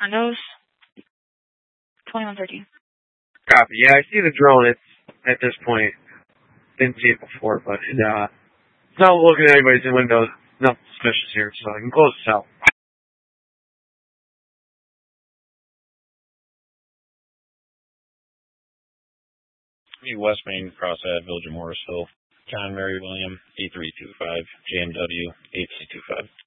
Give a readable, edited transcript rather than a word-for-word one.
Windows 2113. Copy. Yeah, I see the drone. It's at this point. Didn't see it before, but it's not looking at anybody's in windows. Nothing suspicious here, so I can close this out. West Main, Cross Ave, Village of Morrisville. John Mary William, 8325, JMW, 8325.